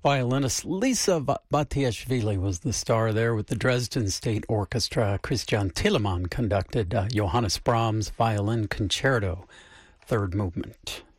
Violinist Lisa Batiashvili was the star there with the Dresden State Orchestra. Christian Telemann conducted Johannes Brahms' Violin Concerto, third movement.